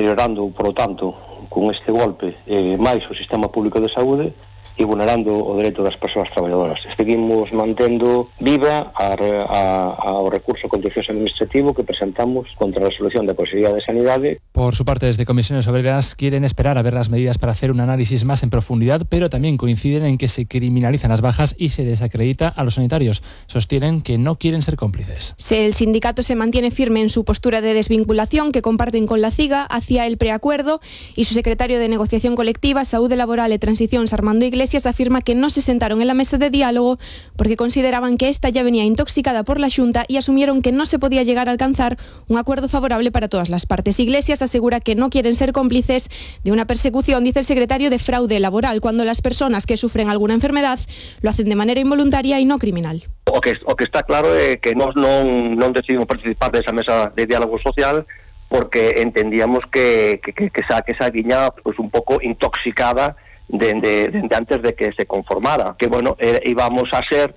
deteriorando, por lo tanto, con este golpe, máis o sistema público de saúde e vulnerando o dereito das persoas traballadoras. Seguimos mantendo viva ao recurso contencioso administrativo que presentamos contra a resolución da Consellería de Sanidade. Por su parte, desde Comisiones Obreras quieren esperar a ver las medidas para hacer un análisis más en profundidad, pero también coinciden en que se criminalizan las bajas y se desacredita a los sanitarios. Sostienen que no quieren ser cómplices. El sindicato se mantiene firme en su postura de desvinculación que comparten con la CIGA hacia el preacuerdo, y su secretario de Negociación Colectiva, Saúde Laboral e Transicións, Armando Iglesias, afirma que no se sentaron en la mesa de diálogo porque consideraban que esta ya venía intoxicada por la Xunta y asumieron que no se podía llegar a alcanzar un acuerdo favorable para todas las partes. Iglesias asegura que no quieren ser cómplices de una persecución, dice el secretario, de fraude laboral, cuando las personas que sufren alguna enfermedad lo hacen de manera involuntaria y no criminal. O que está claro é que nós non decidimos participar desa mesa de diálogo social porque entendíamos que esa viña pues un pouco intoxicada de antes de que se conformara, que bueno, íbamos a ser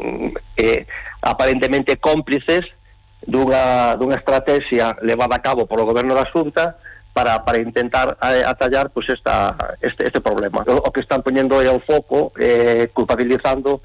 aparentemente cómplices dunha estrategia levada a cabo polo goberno da Xunta para intentar atallar pues este problema. O que están poñendo é o foco culpabilizando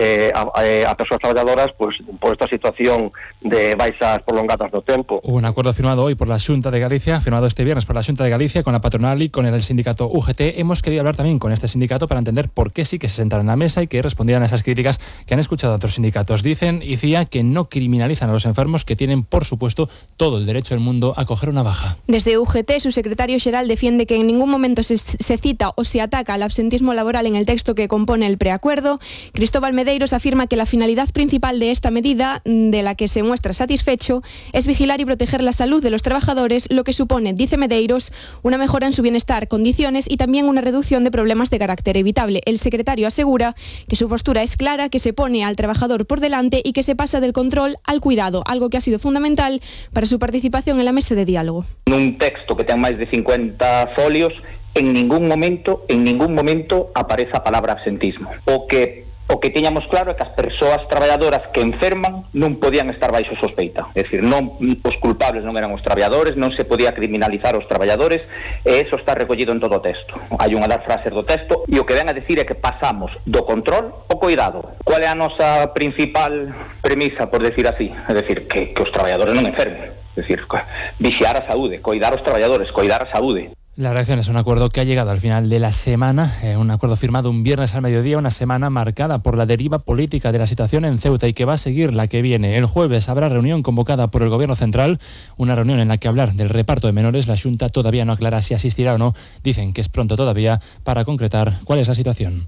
a persoas traballadoras pues, por esta situación de baixas prolongadas no tempo. Hubo un acuerdo firmado hoy por la Xunta de Galicia, firmado este viernes por la Xunta de Galicia con la patronal y con el sindicato UGT. Hemos querido hablar también con este sindicato para entender por qué sí que se sentaron en la mesa y que respondieran a esas críticas que han escuchado otros sindicatos. Dicen, ICIA, que no criminalizan a los enfermos, que tienen, por supuesto, todo el derecho del mundo a coger una baja. Desde UGT, su secretario xeral defiende que en ningún momento se cita o se ataca al absentismo laboral en el texto que compone el preacuerdo. Cristóbal Medeiros afirma que la finalidad principal de esta medida, de la que se muestra satisfecho, es vigilar y proteger la salud de los trabajadores, lo que supone, dice Medeiros, una mejora en su bienestar, condiciones y también una reducción de problemas de carácter evitable. El secretario asegura que su postura es clara, que se pone al trabajador por delante y que se pasa del control al cuidado, algo que ha sido fundamental para su participación en la mesa de diálogo. Un texto que ten máis de 50 folios, en ningún momento aparece a palabra absentismo. O que tiñamos claro é que as persoas traballadoras que enferman non podían estar baixo sospeita. É dicir, non, os culpables non eran os traballadores, non se podía criminalizar os traballadores, e eso está recollido en todo o texto. Hai unha das frases do texto, e o que ven a decir é que pasamos do control ao cuidado. Qual é a nosa principal premisa, por decir así? É dicir, que os traballadores non enfermen. É dicir, vixiar a saúde, coidar os traballadores, coidar a saúde. La reacción es un acuerdo que ha llegado al final de la semana, un acuerdo firmado un viernes al mediodía, una semana marcada por la deriva política de la situación en Ceuta y que va a seguir la que viene. El jueves habrá reunión convocada por el Gobierno Central, una reunión en la que hablar del reparto de menores. La Xunta todavía no aclara si asistirá o no. Dicen que es pronto todavía para concretar cuál es la situación.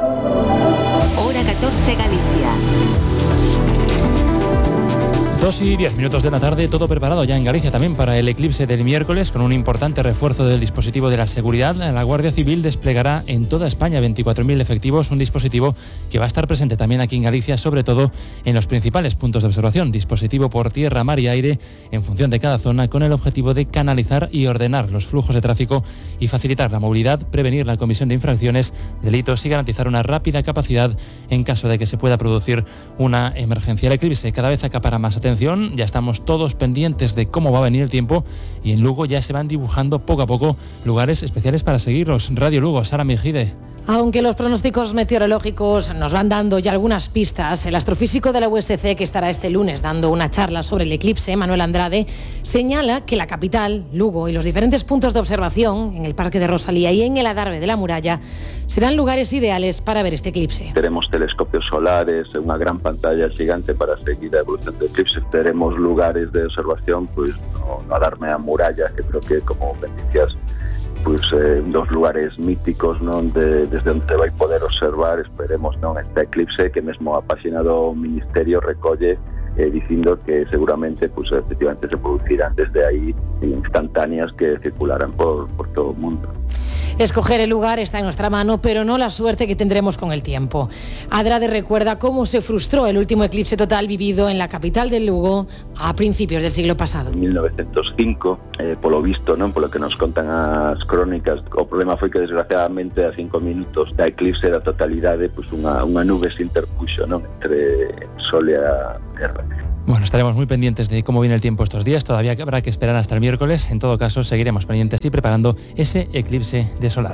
Hora 14 Galicia. 2:10 de la tarde, todo preparado ya en Galicia también para el eclipse del miércoles, con un importante refuerzo del dispositivo de la seguridad. La Guardia Civil desplegará en toda España 24.000 efectivos, un dispositivo que va a estar presente también aquí en Galicia, sobre todo en los principales puntos de observación. Dispositivo por tierra, mar y aire, en función de cada zona, con el objetivo de canalizar y ordenar los flujos de tráfico y facilitar la movilidad, prevenir la comisión de infracciones, delitos y garantizar una rápida capacidad en caso de que se pueda producir una emergencia. El eclipse cada vez acapara más atención. Ya estamos todos pendientes de cómo va a venir el tiempo y en Lugo ya se van dibujando poco a poco lugares especiales para seguirlos. Radio Lugo, Sara Mejide. Aunque los pronósticos meteorológicos nos van dando ya algunas pistas, el astrofísico de la USC, que estará este lunes dando una charla sobre el eclipse, Manuel Andrade, señala que la capital, Lugo, y los diferentes puntos de observación en el Parque de Rosalía y en el Adarve de la Muralla serán lugares ideales para ver este eclipse. Tenemos telescopios solares, una gran pantalla gigante para seguir la evolución del eclipse. Tenemos lugares de observación, pues no Adarve a Muralla, que creo que, como ben dicías, pues dos lugares míticos, non, desde onde vai poder observar, esperemos, non, este eclipse que mesmo a páxina do Ministerio recolle dicindo que seguramente pues efectivamente se producirán desde aí instantáneas que circularán por todo o mundo. Escoger el lugar está en nuestra mano, pero no la suerte que tendremos con el tiempo. Adrade recuerda cómo se frustró el último eclipse total vivido en la capital del Lugo a principios del siglo pasado. En 1905, polo visto, non, polo que nos contan as crónicas, o problema foi que desgraciadamente a 5 minutos da eclipse da totalidade, pues unha nube se interpuxo, non, entre Sol e a Terra. Bueno, estaremos muy pendientes de cómo viene el tiempo estos días. Todavía habrá que esperar hasta el miércoles. En todo caso, seguiremos pendientes y preparando ese eclipse de solar.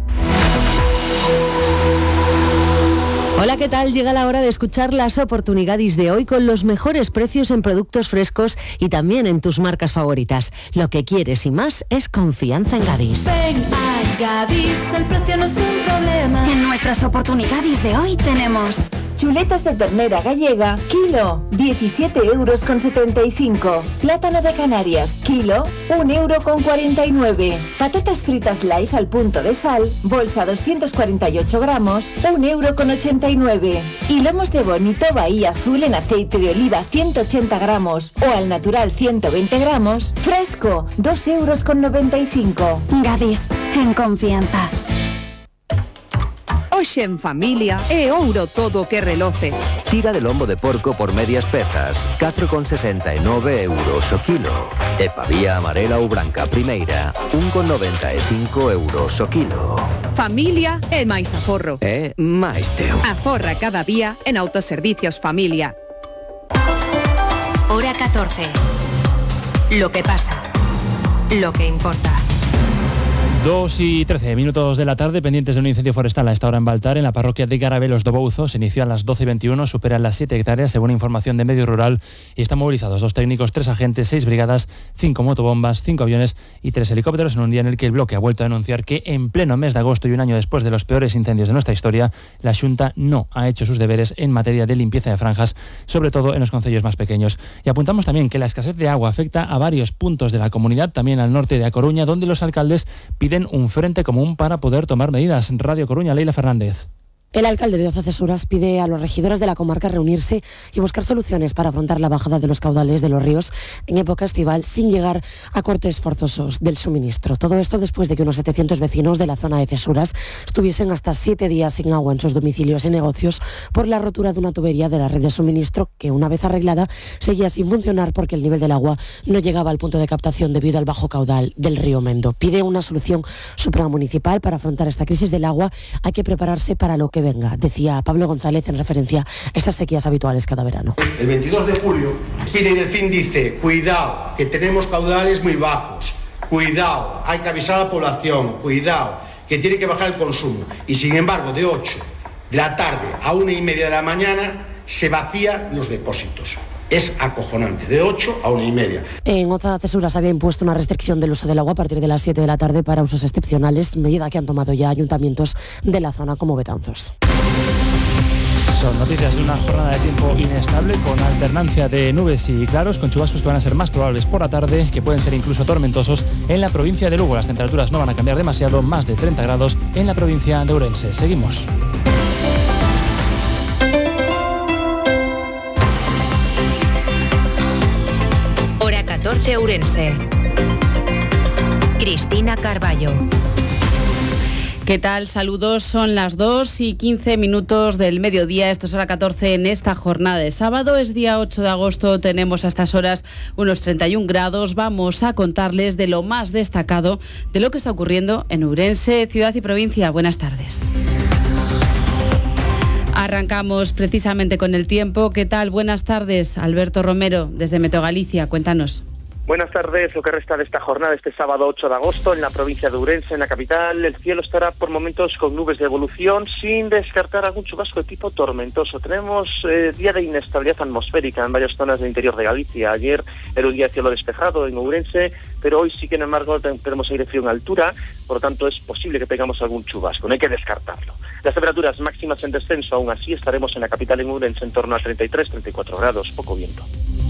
Hola, ¿qué tal? Llega la hora de escuchar las oportunidades de hoy con los mejores precios en productos frescos y también en tus marcas favoritas. Lo que quieres y más es confianza en Gadis. Ven a Gadis, el precio no es un problema. En nuestras oportunidades de hoy tenemos chuletas de ternera gallega, kilo, 17,75 €. Plátano de Canarias, kilo, 1,49 €. Patatas fritas Lays al punto de sal, bolsa 248 gramos, 1,89 €. Y lomos de bonito Bahía Azul en aceite de oliva 180 gramos o al natural 120 gramos, fresco, 2,95 €. Gadis, en confianza. Hoxe en familia é ouro todo o que reloce. Tira de lombo de porco por medias pezas, 4,69 € o quilo. E pavía amarela ou branca primeira, 1,95 € o quilo. Familia é máis aforro. É máis teu. Aforra cada día en Autoservicios Familia. Hora 14. Lo que pasa. Lo que importa. 2:13 de la tarde, pendientes de un incendio forestal a esta hora en Baltar, en la parroquia de Garabelos do Bouzo. Se inició a las 12:21, superan las 7 hectáreas, según información de Medio Rural, y están movilizados 2 técnicos, 3 agentes, 6 brigadas, 5 motobombas, 5 aviones y 3 helicópteros, en un día en el que el bloque ha vuelto a denunciar que en pleno mes de agosto y un año después de los peores incendios de nuestra historia, la Xunta no ha hecho sus deberes en materia de limpieza de franjas, sobre todo en los concellos más pequeños. Y apuntamos también que la escasez de agua afecta a varios puntos de la comunidad, también al norte de A Coruña, donde los alcaldes piden un frente común para poder tomar medidas. Radio Coruña, Leila Fernández. El alcalde de Oza-Cesuras pide a los regidores de la comarca reunirse y buscar soluciones para afrontar la bajada de los caudales de los ríos en época estival sin llegar a cortes forzosos del suministro. Todo esto después de que unos 700 vecinos de la zona de Cesuras estuviesen hasta 7 días sin agua en sus domicilios y negocios por la rotura de una tubería de la red de suministro que, una vez arreglada, seguía sin funcionar porque el nivel del agua no llegaba al punto de captación debido al bajo caudal del río Mendo. Pide una solución supramunicipal para afrontar esta crisis del agua. Hay que prepararse para lo que venga, decía Pablo González en referencia a esas sequías habituales cada verano. El 22 de julio, Spinner Delfín dice: cuidado, que tenemos caudales muy bajos, cuidado, hay que avisar a la población, cuidado, que tiene que bajar el consumo. Y sin embargo, de 8 de la tarde a 1:30 de la mañana se vacían los depósitos. Es acojonante, de 8 a 1:30. En Oza-Cesuras había impuesto una restricción del uso del agua a partir de las 7 de la tarde para usos excepcionales, medida que han tomado ya ayuntamientos de la zona como Betanzos. Son noticias de una jornada de tiempo inestable con alternancia de nubes y claros, con chubascos que van a ser más probables por la tarde, que pueden ser incluso tormentosos en la provincia de Lugo. Las temperaturas no van a cambiar demasiado, más de 30 grados en la provincia de Ourense. Seguimos. Hora 14 Ourense. Cristina Carballo. ¿Qué tal? Saludos, son las 2:15 del mediodía, esto es hora 14 en esta jornada de sábado, es día 8 de agosto, tenemos a estas horas unos 31 grados, vamos a contarles de lo más destacado de lo que está ocurriendo en Ourense, ciudad y provincia. Buenas tardes. Arrancamos precisamente con el tiempo. ¿Qué tal? Buenas tardes, Alberto Romero, desde Meteo Galicia, cuéntanos. Buenas tardes. Lo que resta de esta jornada, este sábado 8 de agosto, en la provincia de Ourense, en la capital, el cielo estará por momentos con nubes de evolución, sin descartar algún chubasco de tipo tormentoso. Tenemos día de inestabilidad atmosférica en varias zonas del interior de Galicia. Ayer era un día de cielo despejado en Ourense, pero hoy sí que, sin embargo, tenemos aire frío en altura, por lo tanto es posible que tengamos algún chubasco, no hay que descartarlo. Las temperaturas máximas en descenso, aún así estaremos en la capital en Ourense en torno a 33-34 grados, poco viento.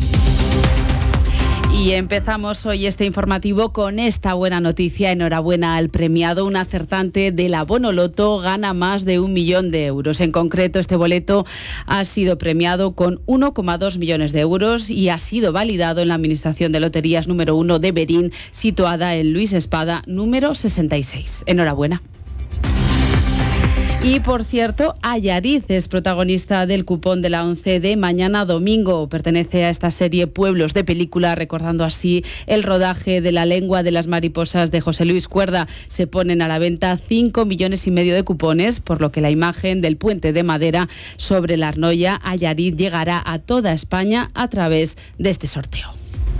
Y empezamos hoy este informativo con esta buena noticia. Enhorabuena al premiado. Un acertante de la Bonoloto gana más de 1 millón de euros. En concreto, este boleto ha sido premiado con 1,2 millones de euros y ha sido validado en la Administración de Loterías número 1 de Berín, situada en Luis Espada, número 66. Enhorabuena. Y por cierto, Allariz es protagonista del cupón de la 11 de mañana domingo. Pertenece a esta serie Pueblos de película, recordando así el rodaje de La lengua de las mariposas de José Luis Cuerda. Se ponen a la venta 5,5 millones de cupones, por lo que la imagen del puente de madera sobre la Arnoya Allariz llegará a toda España a través de este sorteo.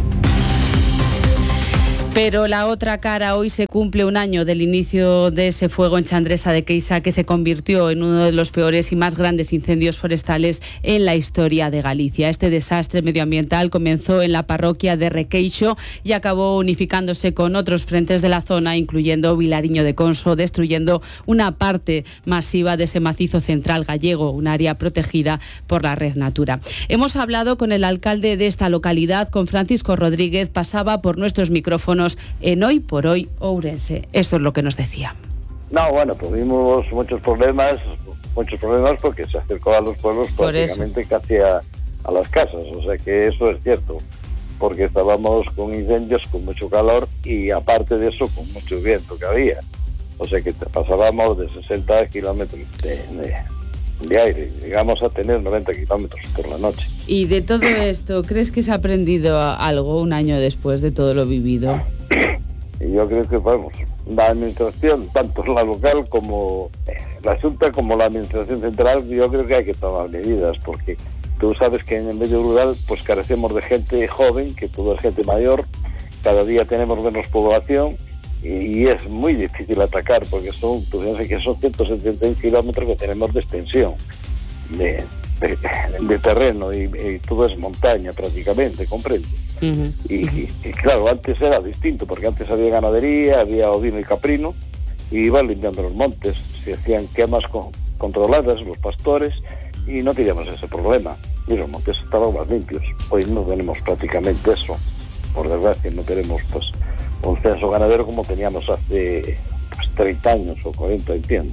Pero la otra cara, hoy se cumple un año del inicio de ese fuego en Chandresa de Queixa, que se convirtió en uno de los peores y más grandes incendios forestales en la historia de Galicia. Este desastre medioambiental comenzó en la parroquia de Requeixo y acabó unificándose con otros frentes de la zona, incluyendo Vilariño de Conso, destruyendo una parte masiva de ese macizo central gallego, un área protegida por la Red Natura. Hemos hablado con el alcalde de esta localidad, con Francisco Rodríguez, pasaba por nuestros micrófonos en Hoy por Hoy Ourense. Esto es lo que nos decía. No, bueno, tuvimos muchos problemas porque se acercó a los pueblos prácticamente casi a las casas, o sea que eso es cierto, porque estábamos con incendios, con mucho calor y aparte de eso con mucho viento que había, o sea que pasábamos de 60 kilómetros de aire, llegamos a tener 90 kilómetros por la noche. Y de todo esto, ¿crees que se ha aprendido algo un año después de todo lo vivido? Y yo creo que, vamos, la administración, tanto la local como la Junta, como la administración central, yo creo que hay que tomar medidas, porque tú sabes que en el medio rural pues carecemos de gente joven, que todo es gente mayor, cada día tenemos menos población, y es muy difícil atacar, porque son 171 kilómetros que tenemos de extensión de terreno y todo es montaña prácticamente, ¿comprende? Uh-huh. Y claro, antes era distinto, porque antes había ganadería, había ovino y caprino, y iban limpiando los montes, se hacían quemas controladas, los pastores, y no teníamos ese problema, y los montes estaban más limpios. Hoy no tenemos prácticamente eso, por desgracia, no tenemos pues un censo ganadero como teníamos hace 30 años o 40, entiendo.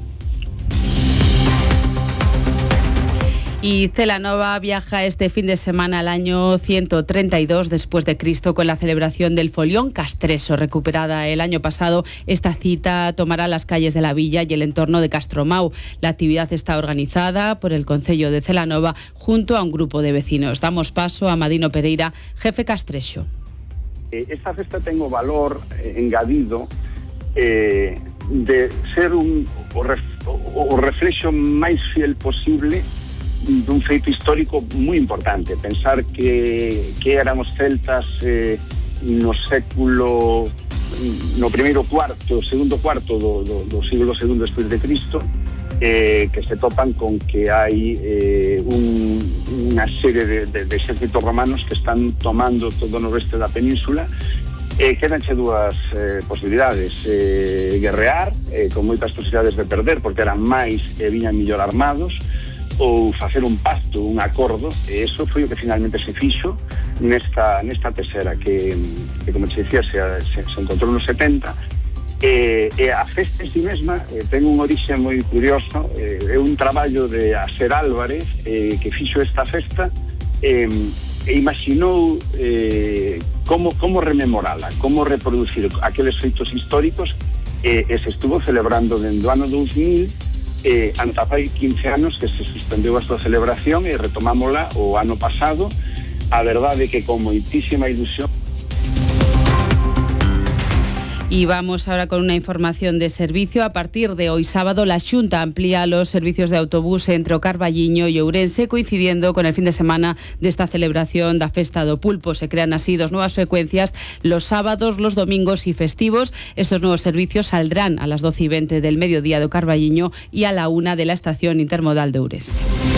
Y Celanova viaja este fin de semana al año 132 después de Cristo con la celebración del Folión Castreso. Recuperada el año pasado, esta cita tomará las calles de la villa y el entorno de Castromau. La actividad está organizada por el Concello de Celanova junto a un grupo de vecinos. Damos paso a Madino Pereira, jefe Castreso. Esta festa ten o valor engadido de ser o reflexo máis fiel posible dun feito histórico moi importante. Pensar que eran os celtas no século no primeiro cuarto, segundo cuarto do siglo II despois de Cristo, que se topan con que hai unha serie de exércitos romanos que están tomando todo o noroeste da península. Quedanche dúas posibilidades: guerrear, con moitas posibilidades de perder porque eran máis e viñan mellor armados, ou facer un pacto, un acordo, e eso foi o que finalmente se fixo nesta tesera que como te decía, se encontrou nos 70, e a festa en si mesma ten un orixe moi curioso. É un traballo de Aser Álvarez que fixo esta festa e imaginou como rememorala, como reproducir aqueles feitos históricos, e se estuvo celebrando dende o ano 2000. Anta fai 15 anos que se suspendeu a súa celebración e retomámola o ano pasado. A verdade é que con moitísima ilusión. Y vamos ahora con una información de servicio. A partir de hoy sábado, la Xunta amplía los servicios de autobús entre o Carballiño y Ourense, coincidiendo con el fin de semana de esta celebración da Festa do Pulpo. Se crean así 2 nuevas frecuencias los sábados, los domingos y festivos. Estos nuevos servicios saldrán a las 12:20 del mediodía de Carballiño y a la 1 de la estación intermodal de Ourense.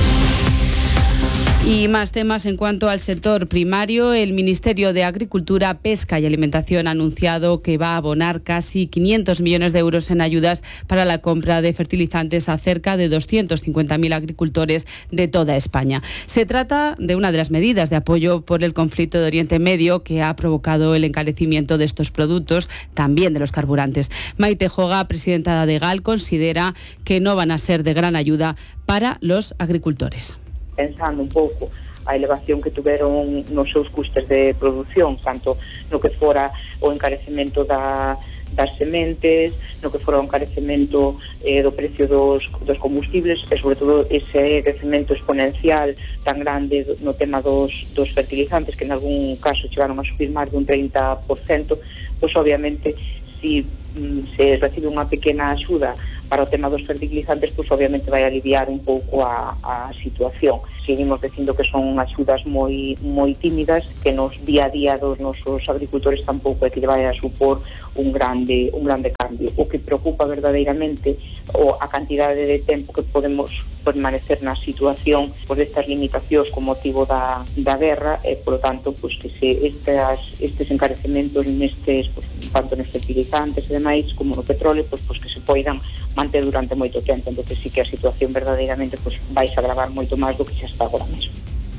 Y más temas en cuanto al sector primario. El Ministerio de Agricultura, Pesca y Alimentación ha anunciado que va a abonar casi 500 millones de euros en ayudas para la compra de fertilizantes a cerca de 250.000 agricultores de toda España. Se trata de una de las medidas de apoyo por el conflicto de Oriente Medio que ha provocado el encarecimiento de estos productos, también de los carburantes. Maite Joga, presidenta de GAL, considera que no van a ser de gran ayuda para los agricultores. Pensando un pouco a elevación que tuveron nos seus custes de produción, tanto no que fora o encarecemento da das sementes, no que fora o encarecemento do precio dos combustibles e sobre todo ese crecemento exponencial tan grande no tema dos fertilizantes, que en algún caso chegaron a subir máis dun 30%, pois obviamente se recibe unha pequena axuda para o tema dos fertilizantes, pois obviamente vai aliviar un pouco a situación. Seguimos dicindo que son axudas moi tímidas, que nos día a día dos nosos agricultores tampouco é que lle vai a supor un grande cambio. O que preocupa verdadeiramente a cantidade de tempo que podemos permanecer na situación por estas limitacións con motivo da guerra e, por lo tanto, pues, que estes encarecementos nestes, pues, tanto nos fertilizantes e demais como no petróleo, pues, que se poidan manter durante moito tempo. Entón, sí que a situación verdadeiramente pues, vais a agravar moito máis do que xa está agora mesmo.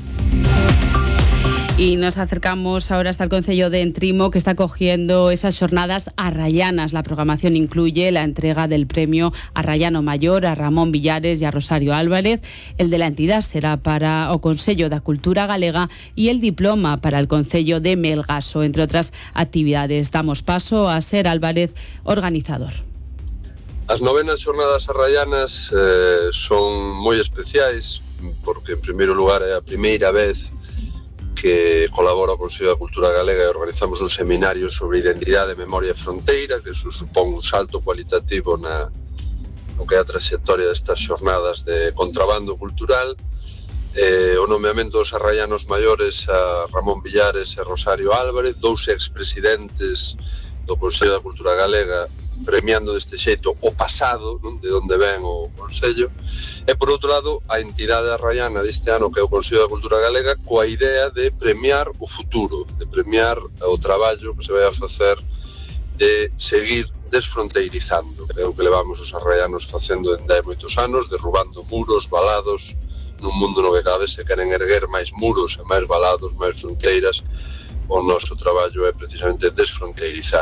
Y nos acercamos ahora hasta el concello de Entrimo, que está cogiendo esas jornadas arrayanas. La programación incluye la entrega del premio Arrayano Mayor a Ramón Villares y a Rosario Álvarez. El de la entidad será para o Consello da Cultura Galega y el diploma para el concello de Melgaso, entre otras actividades. Damos paso a Ser Álvarez, organizador. As novenas xornadas arrayanas son moi especiais porque, en primeiro lugar, é a primeira vez que colabora o Consello da Cultura Galega e organizamos un seminario sobre identidade, memoria e fronteira, que eso supón un salto cualitativo no que é a trayectoria destas xornadas de contrabando cultural. O nomeamento dos arrayanos maiores a Ramón Villares e Rosario Álvarez, dous expresidentes do Consello da Cultura Galega, premiando deste xeito o pasado, non, de onde ven o Consello, e por outro lado a entidade arraiana deste ano, que é o Consello da Cultura Galega, coa idea de premiar o futuro, de premiar o traballo que se vai a facer de seguir desfronteirizando, que é o que levamos os arraianos facendo dende hai moitos anos, derrubando muros, valados, nun mundo no que cada vez se queren erguer máis muros e máis valados, máis fronteiras. O noso traballo é precisamente desfronteirizar.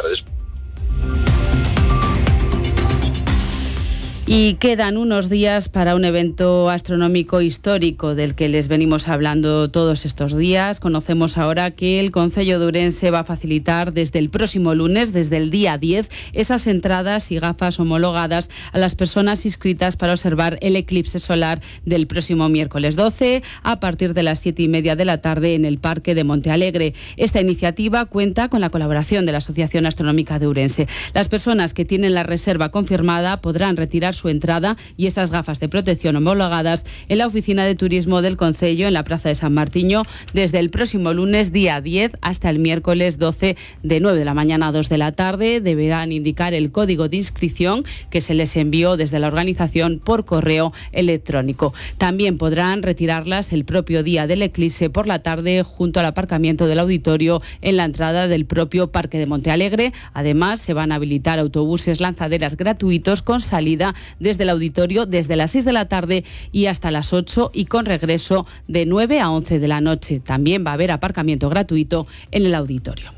Y quedan unos días para un evento astronómico histórico del que les venimos hablando todos estos días. Conocemos ahora que el Concello de Ourense va a facilitar desde el próximo lunes, desde el día 10, esas entradas y gafas homologadas a las personas inscritas para observar el eclipse solar del próximo miércoles 12 a partir de las 7:30 de la tarde en el Parque de Montealegre. Esta iniciativa cuenta con la colaboración de la Asociación Astronómica de Ourense. Las personas que tienen la reserva confirmada podrán retirar su entrada y estas gafas de protección homologadas en la oficina de turismo del Concello en la Plaza de San Martiño desde el próximo lunes día 10 hasta el miércoles 12 de 9 de la mañana a 2 de la tarde. Deberán indicar el código de inscripción que se les envió desde la organización por correo electrónico. También podrán retirarlas el propio día del eclipse por la tarde junto al aparcamiento del auditorio en la entrada del propio Parque de Montealegre. Además, se van a habilitar autobuses lanzaderas gratuitos con salida desde el auditorio desde las 6 de la tarde y hasta las 8 y con regreso de 9 a 11 de la noche. También va a haber aparcamiento gratuito en el auditorio.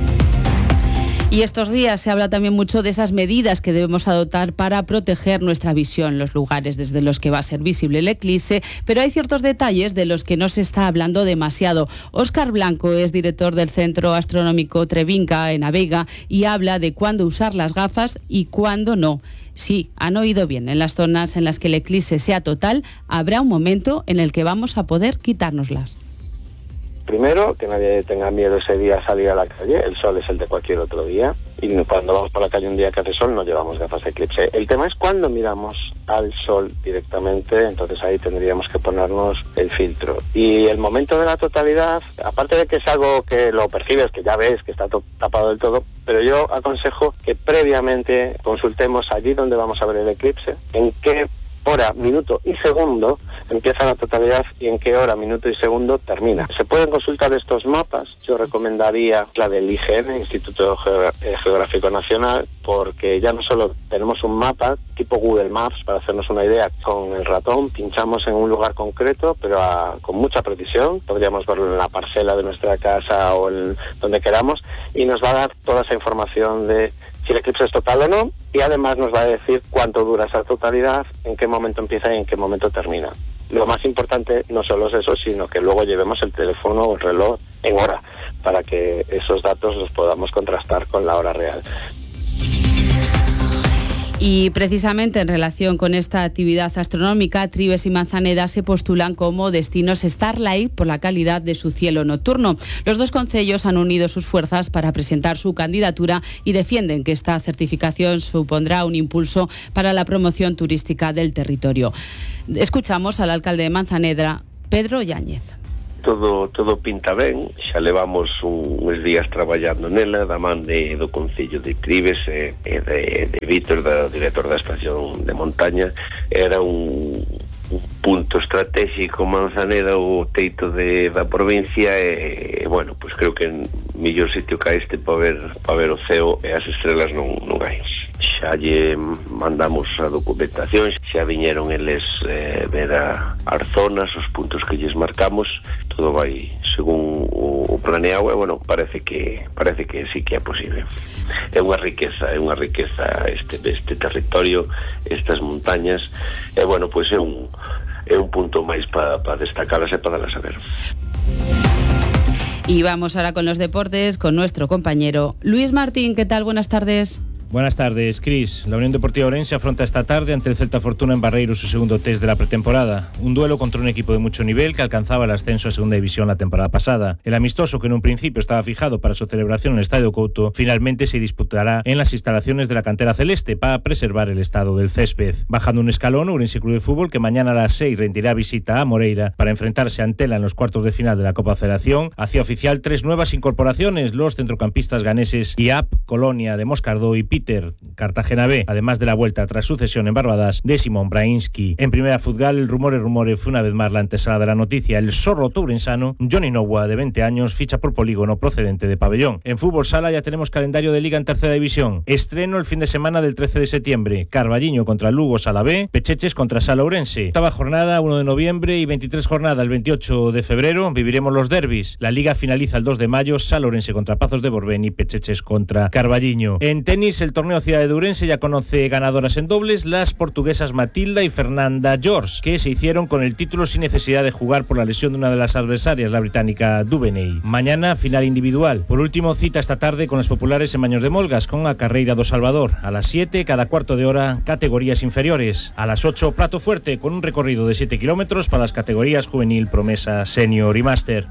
Y estos días se habla también mucho de esas medidas que debemos adoptar para proteger nuestra visión, los lugares desde los que va a ser visible el eclipse, pero hay ciertos detalles de los que no se está hablando demasiado. Óscar Blanco es director del Centro Astronómico Trevinca en Aveiga y habla de cuándo usar las gafas y cuándo no. Sí, han oído bien, en las zonas en las que el eclipse sea total, habrá un momento en el que vamos a poder quitárnoslas. Primero, que nadie tenga miedo ese día a salir a la calle, el sol es el de cualquier otro día, y cuando vamos por la calle un día que hace sol no llevamos gafas de eclipse. El tema es cuando miramos al sol directamente, entonces ahí tendríamos que ponernos el filtro. Y el momento de la totalidad, aparte de que es algo que lo percibes, que ya ves que está tapado del todo, pero yo aconsejo que previamente consultemos allí donde vamos a ver el eclipse, en qué hora, minuto y segundo empieza la totalidad y en qué hora, minuto y segundo termina. Se pueden consultar estos mapas. Yo recomendaría la del IGN, Instituto Geográfico Nacional, porque ya no solo tenemos un mapa tipo Google Maps para hacernos una idea con el ratón, pinchamos en un lugar concreto, pero con mucha precisión. Podríamos verlo en la parcela de nuestra casa o en donde queramos y nos va a dar toda esa información de si el eclipse es total o no, y además nos va a decir cuánto dura esa totalidad, en qué momento empieza y en qué momento termina. Lo más importante no solo es eso, sino que luego llevemos el teléfono o el reloj en hora, para que esos datos los podamos contrastar con la hora real. Y precisamente en relación con esta actividad astronómica, Trives y Manzaneda se postulan como destinos Starlight por la calidad de su cielo nocturno. Los dos concellos han unido sus fuerzas para presentar su candidatura y defienden que esta certificación supondrá un impulso para la promoción turística del territorio. Escuchamos al alcalde de Manzaneda, Pedro Yáñez. Todo pinta ben, xa levamos uns días traballando nela, da man do Concello de Trives e de Vítor, director da estación de montaña. Era un punto estratégico Manzaneda, o teito da provincia, e, bueno, pues creo que en mellor sitio que este para ver o ceo e as estrelas non hai. Xa lle mandamos a documentación, xa viñeron eles ver as zonas, os puntos que lles marcamos, todo vai según o planeado, e bueno, parece que sí que é posible. É unha riqueza este territorio, estas montañas, e bueno, pois é un punto máis para destacarlas e para darlas a ver. Y vamos ahora con los deportes, con nuestro compañero Luis Martín. ¿Qué tal? Buenas tardes. Buenas tardes, Cris. La Unión Deportiva Ourense afronta esta tarde ante el Celta Fortuna en Barreiro su segundo test de la pretemporada. Un duelo contra un equipo de mucho nivel que alcanzaba el ascenso a segunda división la temporada pasada. El amistoso, que en un principio estaba fijado para su celebración en el Estadio Couto, finalmente se disputará en las instalaciones de la cantera celeste para preservar el estado del césped. Bajando un escalón, Ourense Club de Fútbol, que mañana a las 6 rendirá visita a Moreira para enfrentarse a Antela en los cuartos de final de la Copa Federación, hacía oficial 3 nuevas incorporaciones: los centrocampistas ganeses Iap, Colonia de Moscardó y Peter, Cartagena B, además de la vuelta tras sucesión en Barbadas de Simón Brainsky. En primera fútbol, el rumore fue una vez más la antesala de la noticia. El zorro tourensano Johnny Nowa, de 20 años, ficha por Polígono procedente de Pabellón. En fútbol sala ya tenemos calendario de liga en tercera división. Estreno el fin de semana del 13 de septiembre. Carballiño contra Lugo Sala B, Pecheches contra Sala Ourense. Octava jornada 1 de noviembre y 23 jornada el 28 de febrero. Viviremos los derbis. La liga finaliza el 2 de mayo, Sala Ourense contra Pazos de Borbén y Pecheches contra Carballiño. En tenis, el torneo Ciudad de Ourense ya conoce ganadoras en dobles, las portuguesas Matilda y Fernanda George, que se hicieron con el título sin necesidad de jugar por la lesión de una de las adversarias, la británica Duveney. Mañana, final individual. Por último, cita esta tarde con las populares en Maños de Molgas, con a Carreira do Salvador. A las 7, cada cuarto de hora, categorías inferiores. A las 8, plato fuerte, con un recorrido de 7 kilómetros para las categorías juvenil, promesa, senior y máster.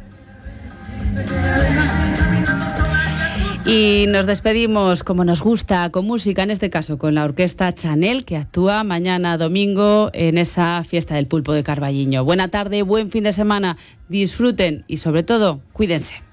Y nos despedimos como nos gusta, con música, en este caso con la orquesta Chanel, que actúa mañana domingo en esa fiesta del pulpo de Carballiño. Buena tarde, buen fin de semana, disfruten y sobre todo, cuídense.